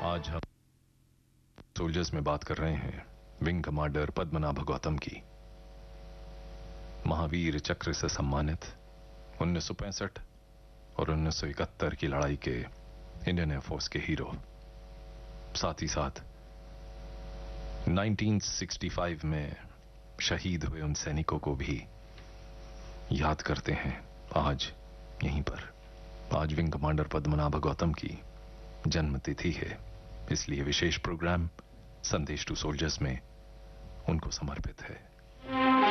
आज हम सोल्जर्स में बात कर रहे हैं विंग कमांडर पद्मनाभ गौतम की। महावीर चक्र से सम्मानित 1965 और 1971 की लड़ाई के इंडियन एयरफोर्स के हीरो, साथ ही साथ 1965 में शहीद हुए उन सैनिकों को भी याद करते हैं आज यहीं पर। आज विंग कमांडर पद्मनाभ गौतम की जन्मतिथि है, इसलिए विशेष प्रोग्राम संदेश टू सोल्जर्स में उनको समर्पित है।